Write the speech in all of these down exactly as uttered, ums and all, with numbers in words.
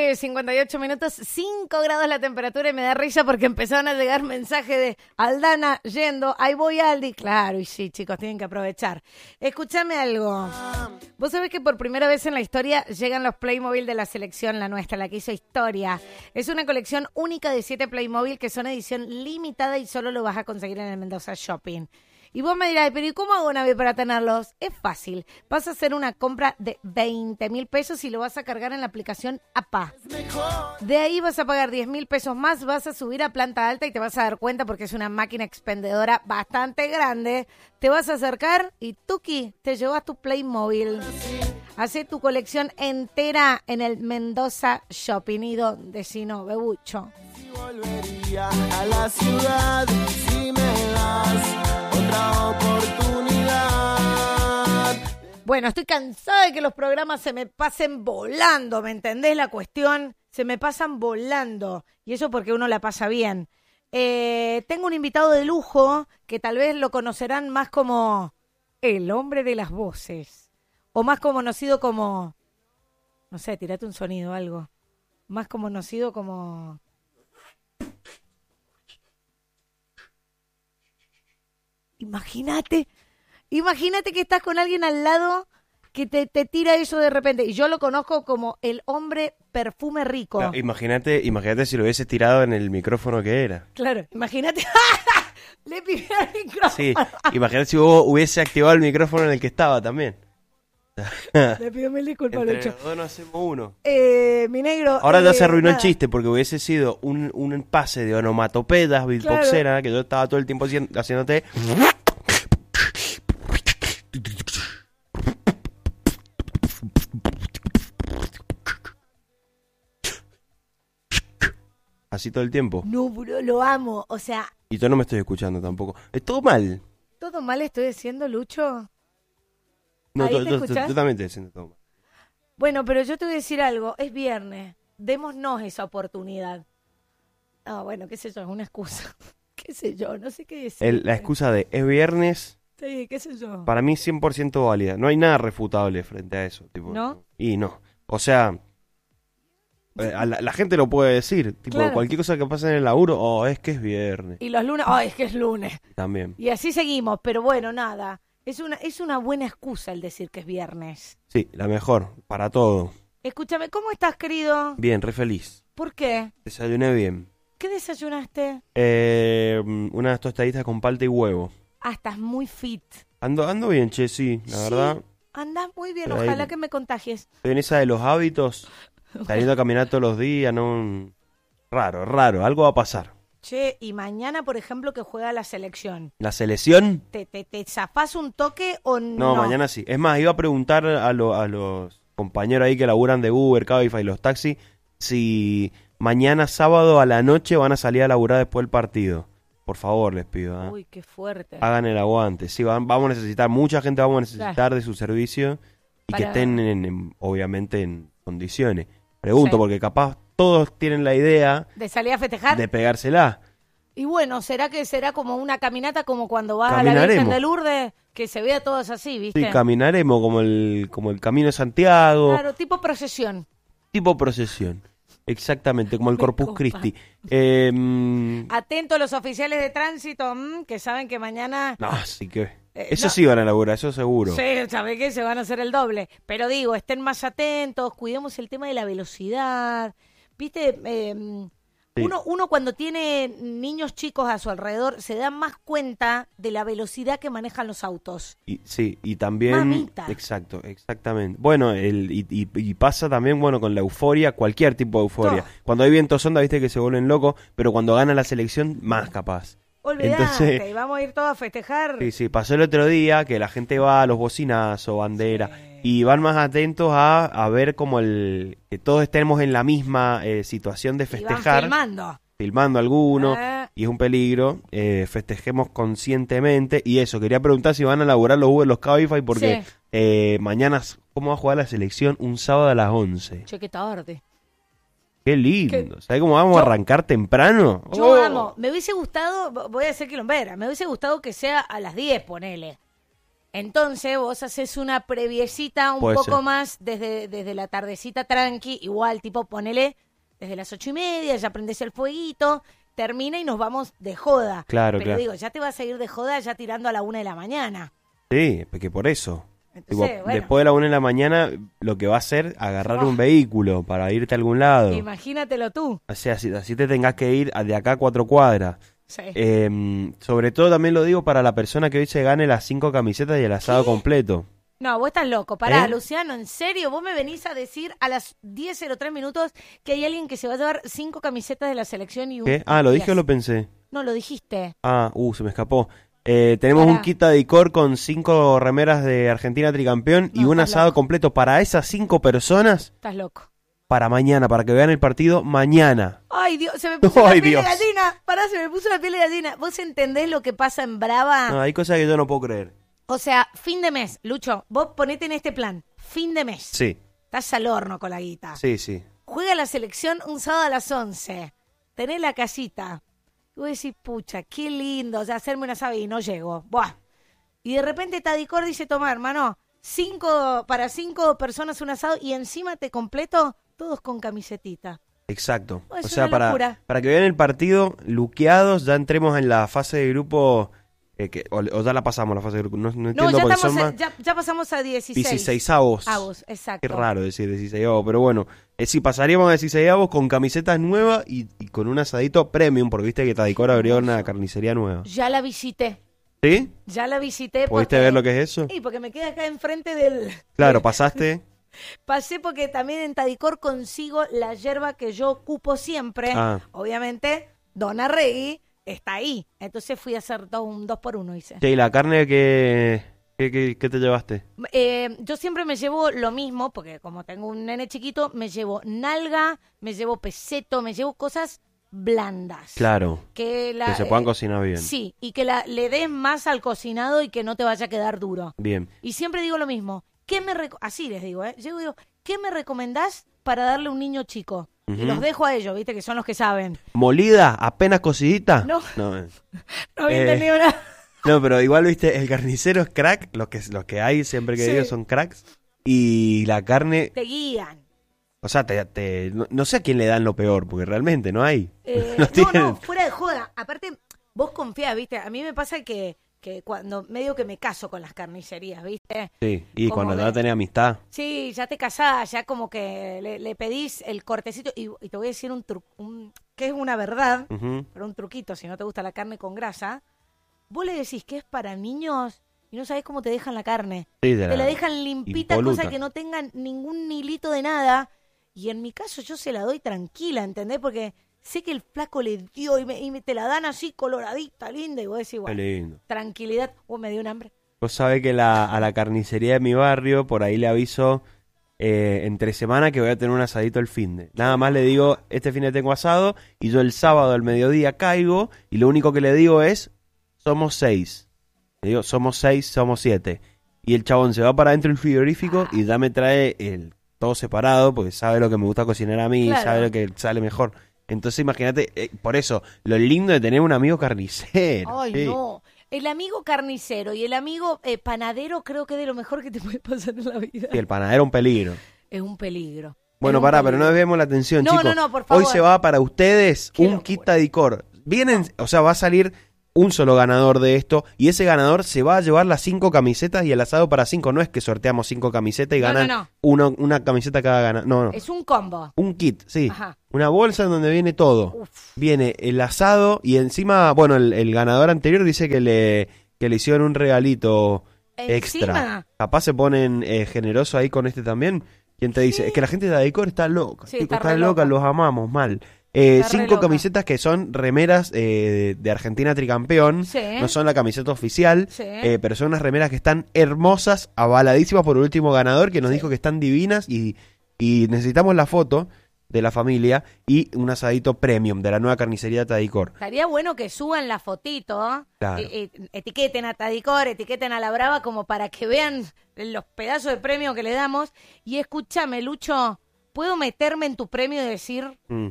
nueve cincuenta y ocho minutos, cinco grados la temperatura y me da risa porque empezaron a llegar mensajes de Aldana yendo, ahí voy Aldi. Claro, y sí, chicos, tienen que aprovechar. Escúchame algo. Vos sabés que por primera vez en la historia llegan los Playmobil de la selección, la nuestra, la que hizo historia. Es una colección única de siete Playmobil que son edición limitada y solo lo vas a conseguir en el Mendoza Shopping. Y vos me dirás, pero ¿y cómo hago, Navi, para tenerlos? Es fácil. Vas a hacer una compra de veinte mil pesos y lo vas a cargar en la aplicación A P A. De ahí vas a pagar diez mil pesos más, vas a subir a planta alta y te vas a dar cuenta porque es una máquina expendedora bastante grande. Te vas a acercar y tuki, te llevas tu Playmobil. Hacé tu colección entera en el Mendoza Shopping. ¿Y dónde si no, bebucho? Si volvería a la ciudad, si me das otra oportunidad. Bueno, estoy cansada de que los programas se me pasen volando, ¿me entendés la cuestión? Se me pasan volando, y eso porque uno la pasa bien. Eh, tengo un invitado de lujo que tal vez lo conocerán más como el hombre de las voces, o más conocido como, no sé, tirate un sonido, algo, más conocido como... Imagínate, imagínate que estás con alguien al lado que te, te tira eso de repente. Y yo lo conozco como el hombre perfume rico. No, imagínate, imagínate si lo hubiese tirado en el micrófono que era. Claro, imagínate. Le pidió el micrófono. Sí, imagínate si vos hubiese activado el micrófono en el que estaba también. Le pido mil disculpas, Entre Lucho. los dos no hacemos uno. Eh, mi negro. Ahora eh, ya se arruinó nada. el chiste porque hubiese sido un, un pase de onomatopedas beatboxera, Claro. que yo estaba todo el tiempo haciendo, haciéndote. Así todo el tiempo. No, bro, lo amo. O sea, Y yo no me estoy escuchando tampoco. Es todo mal. ¿todo mal estoy diciendo, Lucho? No, ¿Ahí yo, te yo- yo- escuchás? yo también estoy haciendo todo mal. Bueno, pero yo te voy a decir algo. Es viernes. Démonos esa oportunidad. Ah, bueno, qué sé yo, es una excusa. Qué sé yo, no sé qué decir. El- la excusa de es viernes, Sí, qué sé yo. para mí cien por ciento válida. No hay nada refutable frente a eso. Tipo, ¿No? Y no. O sea, eh, a la, la gente lo puede decir. Tipo, Claro. cualquier cosa que pase en el laburo, oh, es que es viernes. Y los lunes, ay, es que es lunes. También. Y así seguimos, pero bueno, nada. Es una, es una buena excusa el decir que es viernes. Sí, la mejor, para todo. Escúchame, ¿cómo estás, querido? Bien, re feliz. ¿Por qué? Desayuné bien. ¿Qué desayunaste? Eh, unas tostaditas con palta y huevo. Ah, estás muy fit. Ando, ando bien, che, sí, la Sí, verdad. andás muy bien, Pero ahí- ojalá que me contagies. Estoy en esa de los hábitos, saliendo a caminar todos los días, no... Raro, raro, algo va a pasar. Che, y mañana, por ejemplo, que juega la selección. ¿La selección? ¿Te, te, te zafás un toque o no? No, mañana sí. Es más, iba a preguntar a, lo- a los compañeros ahí que laburan de Uber, Cabify y los taxis, si mañana sábado a la noche van a salir a laburar después del partido. Por favor, les pido. ¿eh? Uy, qué fuerte. Hagan el aguante. Sí, van- vamos a necesitar, mucha gente vamos a necesitar Claro. de su servicio y que Para- estén, en- en- obviamente, en condiciones. Pregunto, Sí. porque capaz todos tienen la idea ¿De salir a festejar? de pegársela. Y bueno, ¿será que será como una caminata como cuando vas a la Virgen Caminaremos. de Lourdes? Que se vea todos así, ¿viste? Sí, caminaremos como el, como el Camino de Santiago, Claro, tipo procesión. tipo procesión. Exactamente, como el Me Corpus copa. Christi. Eh, mm, Atento a los oficiales de tránsito, mm, que saben que mañana... no, sí que... Eh, Eso no. sí van a laburar, eso seguro. Sí, sabe que se van a hacer el doble. Pero digo, estén más atentos, cuidemos el tema de la velocidad. Viste, eh, Sí. uno, uno cuando tiene niños chicos a su alrededor se da más cuenta de la velocidad que manejan los autos. Y, sí, y también... Mamita. Exacto, exactamente. Bueno, el, y, y- y pasa también, bueno, con la euforia, cualquier tipo de euforia. Todo. Cuando hay vientos onda, viste que se vuelven locos, pero cuando gana la selección, más capaz. Olvidate, Entonces- y vamos a ir todos a festejar. Sí, sí, pasó el otro día que la gente va a los bocinazos, bandera, y van más atentos a, a ver como el... que todos estemos en la misma eh, situación de Y van festejar. filmando. Filmando alguno, Ah. y es un peligro. Eh, festejemos conscientemente. Y eso, quería preguntar si van a laburar los Uber, los Cabify, porque Sí. eh, mañana, ¿cómo va a jugar la selección? Un sábado a las once. Che, qué tarde. Qué lindo. ¿Qué? ¿Sabes cómo vamos Yo- a arrancar temprano? Yo Oh. amo. Me hubiese gustado, voy a decir quilombera, me hubiese gustado que sea a las diez, ponele. Entonces vos haces una previecita un Puede poco ser. más desde, desde la tardecita tranqui, igual tipo ponele desde las ocho y media, ya prendés el fueguito, termina y nos vamos de joda. Claro, Pero claro. digo, ya te vas a ir de joda ya tirando a la una de la mañana. Sí, porque por eso. Tipo, Entonces, bueno, después de la una de la mañana, lo que va a hacer, agarrar Oh. un vehículo para irte a algún lado. imagínatelo tú. O sea, así, así te tengas que ir de acá a cuatro cuadras. Sí. Eh, sobre todo también lo digo para la persona que hoy se gane las cinco camisetas y el asado completo. No, vos estás loco. Pará, ¿Eh? Luciano, ¿en serio? ¿Vos me venís a decir a las diez cero tres minutos que hay alguien que se va a llevar cinco camisetas de la selección y un... ¿Qué? Ah, ¿lo dije Yes. o lo pensé? No, lo dijiste. Ah, uh, se me escapó. Eh, tenemos Pará. un kit Adicor con cinco remeras de Argentina tricampeón y No, un estás asado loco. completo para esas cinco personas Estás loco. para mañana, para que vean el partido mañana. Ay, Dios, se me puso Ay, la piel Dios. de gallina. Pará, se me puso la piel de gallina. ¿Vos entendés lo que pasa en Brava? No, hay cosas que yo no puedo creer. O sea, fin de mes, Lucho, vos ponete en este plan. Fin de mes. Sí, Estás al horno con la guita. sí, sí. Juega la selección un sábado a las once. Tenés la casita. Y vos decís, pucha, qué lindo, o sea, hacerme una asado y no llego. Buah. Y de repente Tadicor dice, toma, hermano, cinco, para cinco personas un asado y encima te completo todos con camisetita. Exacto. Oh, es o sea, una para, locura. para que vean el partido, luqueados, ya entremos en la fase de grupo, eh, que, o, o ya la pasamos la fase de grupo, no, no No, entiendo ya, porque estamos son a- más ya, ya pasamos a dieciséis. dieciseisavos. Avos, exacto. Qué raro decir dieciseisavos, pero bueno, eh, sí, pasaríamos a dieciseisavos con camisetas nuevas y, y con un asadito premium, porque viste que Tadicor abrió una carnicería nueva. Ya la visité. ¿Sí? Ya la visité. ¿Pudiste porque- ver lo que es eso? Sí, porque me queda acá enfrente del... Claro, pasaste. Pasé porque también en Tadicor consigo la yerba que yo ocupo siempre. Ah. Obviamente, Dona Regui está ahí. Entonces fui a hacer dos, un dos por uno, hice. Che, ¿y la carne que, que, que- que te llevaste? Eh, yo siempre me llevo lo mismo, porque como tengo un nene chiquito, me llevo nalga, me llevo peseto, me llevo cosas blandas. Claro, Que, la, que se puedan eh, cocinar bien. Sí, y que la, le des más al cocinado y que no te vaya a quedar duro. Bien. Y siempre digo lo mismo. ¿Qué me reco- Así les digo, ¿eh? Llego y digo, ¿qué me recomendás para darle a un niño chico? Y Ujú. los dejo a ellos, ¿viste? Que son los que saben. ¿Molida? ¿Apenas cocidita? No. No, eh. No había Eh, entendido nada. No, pero igual, viste, el carnicero es crack, los que, los que hay siempre que Sí. digo son cracks. Y la carne, Te guían. o sea, te, te- no, no sé a quién le dan lo peor, porque realmente no hay. Eh, No no, tienen- no, fuera de joda. Aparte, vos confías, ¿viste? A mí me pasa que, que cuando medio que me caso con las carnicerías, ¿viste? Sí, y Como cuando de- te va a tener amistad. Sí, ya te casás, ya como que le, le pedís el cortecito. Y, y te voy a decir un truco, que es una verdad, Ujú. pero un truquito, si no te gusta la carne con grasa. Vos le decís que es para niños y no sabés cómo te dejan la carne. Sí, de Te la dejan limpita, impoluta. cosa que no tengan ningún hilito de nada. Y en mi caso yo se la doy tranquila, ¿entendés? Porque sé que el flaco le dio y, me, y me- te la dan así coloradita, linda. Y vos decís, Qué bueno, lindo. tranquilidad. Vos me dio un hambre. Vos sabés que la, a la carnicería de mi barrio, por ahí le aviso eh, entre semana que voy a tener un asadito el finde. Nada más le digo, este fin de tengo asado, y yo el sábado al mediodía caigo, y lo único que le digo es, somos seis. Le digo, somos seis, somos siete. Y el chabón se va para adentro del frigorífico y ya me trae el todo separado, porque sabe lo que me gusta cocinar a mí, Claro. sabe lo que sale mejor. Entonces imagínate, eh, por eso, lo lindo de tener un amigo carnicero. Ay, sí. no. El amigo carnicero y el amigo eh, panadero creo que es de lo mejor que te puede pasar en la vida. Sí, el panadero es un peligro. Es un peligro. Bueno, Es un pará, pero no peligro. desviemos la atención, No, chicos. no, no, por favor. Hoy se va para ustedes Qué un locura. kit Tadicor. Vienen, o sea, va a salir un solo ganador de esto y ese ganador se va a llevar las cinco camisetas y el asado para cinco. No es que sorteamos cinco camisetas y No, ganan no, no. uno- una camiseta cada ganador. No, no. Es un combo. Un kit, sí. Ajá. Una bolsa en donde viene todo. Uf. Viene el asado y encima, bueno, el, el ganador anterior dice que le, que le hicieron un regalito extra. Encima. Capaz se ponen eh, generosos ahí con este también. ¿Quién te dice? Es que la gente de Adicor está loca. Sí, chicos, está está re loca, loca. los amamos mal. Eh, Está re cinco loca. camisetas que son remeras eh, de Argentina Tricampeón. Sí. No son la camiseta oficial, Sí. eh, pero son unas remeras que están hermosas, avaladísimas por el último ganador que nos dijo que están divinas y, y necesitamos la foto de la familia y un asadito premium de la nueva carnicería Tadicor. Estaría bueno que suban la fotito, Claro. eh, eh, etiqueten a Tadicor, etiqueten a La Brava como para que vean los pedazos de premio que le damos. Y escúchame, Lucho, ¿puedo meterme en tu premio y decir, Mm.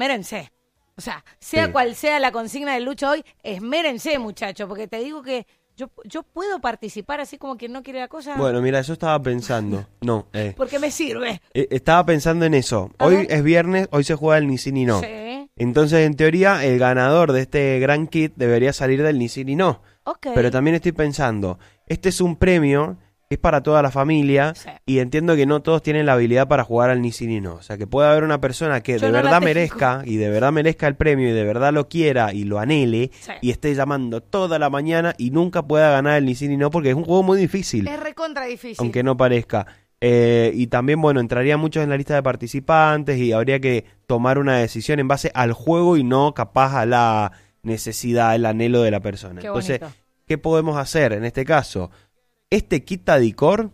esmérense? O sea, sea Sí. cual sea la consigna de Lucho hoy, esmérense, muchachos, porque te digo que ¿Yo, yo puedo participar así como quien no quiere la cosa? Bueno, mira, yo estaba pensando. No, eh. Porque me sirve. Eh, Estaba pensando en eso. A Hoy ver. es viernes, hoy se juega el ni sí ni no. Sí. Entonces, en teoría, el ganador de este gran kit debería salir del ni sí ni no. Ok. Pero también estoy pensando, este es un premio que es para toda la familia Sí. y entiendo que no todos tienen la habilidad para jugar al ni sí ni no. O sea, que puede haber una persona que Yo de no la verdad tengo. merezca y de verdad merezca el premio y de verdad lo quiera y lo anhele Sí. y esté llamando toda la mañana y nunca pueda ganar el ni sí ni no porque es un juego muy difícil, Es recontra difícil. aunque no parezca. Eh, y también, bueno, entraría muchos en la lista de participantes y habría que tomar una decisión en base al juego y no capaz a la necesidad, el anhelo de la persona. Qué Entonces, bonito. ¿qué podemos hacer en este caso? Este kit Tadicor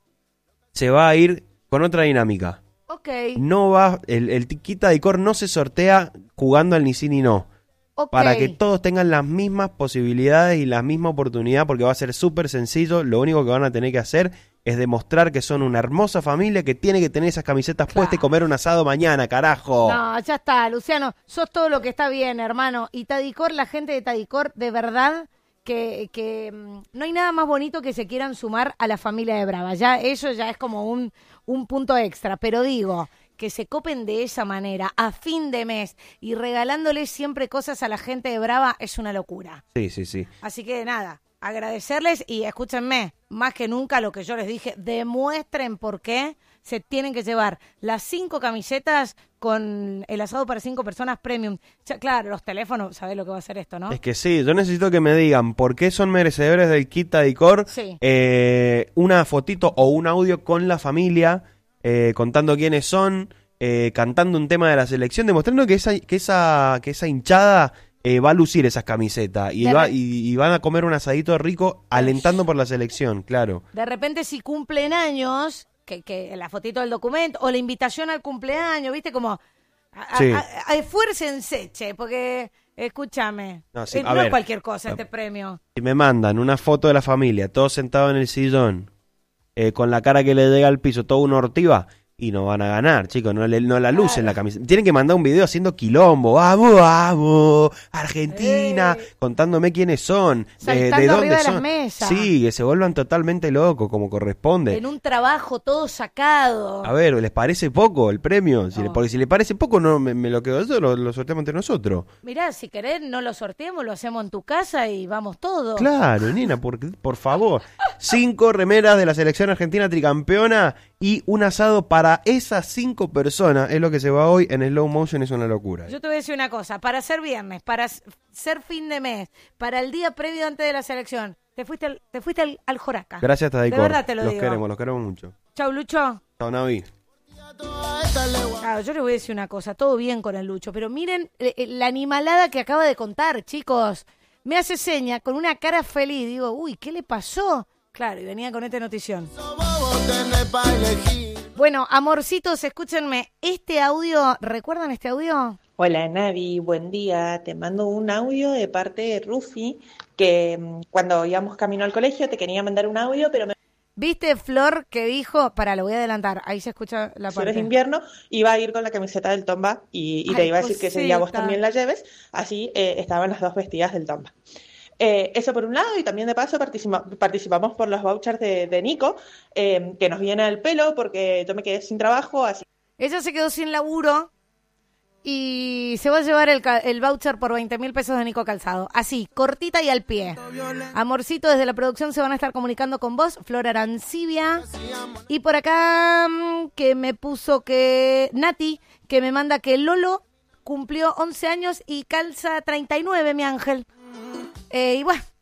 se va a ir con otra dinámica. Ok. No va, el, el kit Tadicor no se sortea jugando al ni sí ni no. Ok. Para que todos tengan las mismas posibilidades y la misma oportunidad, porque va a ser súper sencillo. Lo único que van a tener que hacer es demostrar que son una hermosa familia que tiene que tener esas camisetas Claro. puestas y comer un asado mañana, carajo. No, ya está, Luciano. Sos todo lo que está bien, hermano. Y Tadicor, la gente de Tadicor, de verdad que, que mm, no hay nada más bonito que se quieran sumar a la familia de Brava. Ya eso ya es como un, un punto extra. Pero digo, que se copen de esa manera a fin de mes y regalándoles siempre cosas a la gente de Brava es una locura. Sí, sí, sí. Así que nada, agradecerles y escúchenme, más que nunca lo que yo les dije, demuestren por qué se tienen que llevar las cinco camisetas con el asado para cinco personas premium. Ya, claro, los teléfonos, ¿sabés lo que va a hacer esto, no? Es que sí, yo necesito que me digan por qué son merecedores del kit Tadicor. Sí. Eh, una fotito o un audio con la familia, eh, contando quiénes son, eh, cantando un tema de la selección, demostrando que esa, que esa, que esa hinchada eh, va a lucir esas camisetas y, De va, re- y, y van a comer un asadito rico alentando por la selección, claro. De repente si cumplen años, que, que la fotito del documento o la invitación al cumpleaños, ¿viste? Como, a- a- Sí. a- a- esfuércense, che, porque, escúchame, No, sí, eh, a no ver. es cualquier cosa A- este premio. Si me mandan una foto de la familia, todos sentados en el sillón, eh, con la cara que le llega al piso, todo una ortiva, y no van a ganar, chicos, no, le, no la lucen la camiseta. Tienen que mandar un video haciendo quilombo, vamos, vamos, Argentina, Eh. contándome quiénes son, de, Saltando de dónde arriba de las son. mesas. Sí, que se vuelvan totalmente locos, como corresponde. En un trabajo todo sacado. A ver, ¿les parece poco el premio? Si le- No. porque si le parece poco, no me, me lo quedo yo, lo, lo sorteamos entre nosotros. Mirá, si querés, no lo sorteemos, lo hacemos en tu casa y vamos todos. Claro, nena, por, por favor. Cinco remeras de la selección argentina tricampeona y un asado para esas cinco personas. Es lo que se va hoy en slow motion, es una locura. Yo te voy a decir una cosa, para ser viernes, para s- ser fin de mes, para el día previo antes de la selección, te fuiste al, te fuiste al, al Joraca. Gracias, Tadicor. De verdad te lo los digo. queremos, los queremos mucho. Chau, Lucho. Chao, Navi. Claro, yo les voy a decir una cosa, todo bien con el Lucho, pero miren eh, eh, la animalada que acaba de contar, chicos. Me hace seña con una cara feliz, digo, uy, ¿qué le pasó? Claro, y venía con esta notición. Bueno, amorcitos, escúchenme, este audio, ¿recuerdan este audio? Hola Navi, buen día. Te mando un audio de parte de Rufi, que mm, cuando íbamos camino al colegio te quería mandar un audio, pero me ¿Viste, Flor, que dijo, para, lo voy a adelantar, ahí se escucha la es de parte. invierno, iba a ir con la camiseta del Tomba y, y te Ay, iba a decir que ese día vos cosita. también la lleves, así eh, estaban las dos vestidas del Tomba. Eh, eso por un lado, y también de paso participa- participamos por los vouchers de, de Nico, eh, que nos viene al pelo porque yo me quedé sin trabajo, así Ella se quedó sin laburo y se va a llevar el, ca- el voucher por veinte mil pesos de Nico Calzado. Así, cortita y al pie. Amorcito, desde la producción se van a estar comunicando con vos, Flor Arancibia. Y por acá, mm, que me puso que Nati, que me manda que Lolo cumplió once años y calza treinta y nueve, mi ángel. Eh, y bueno,